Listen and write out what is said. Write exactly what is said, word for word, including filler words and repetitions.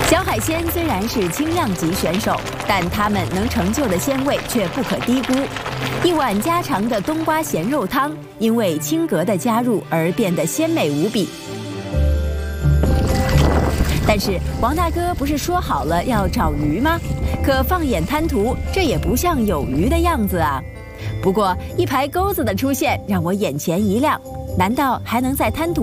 小海鲜虽然是轻量级选手，但它们能成就的鲜味却不可低估。一碗家常的冬瓜咸肉汤，因为青蛤的加入而变得鲜美无比。但是王大哥不是说好了要找鱼吗？可放眼滩涂，这也不像有鱼的样子啊。不过一排钩子的出现让我眼前一亮，难道还能在滩涂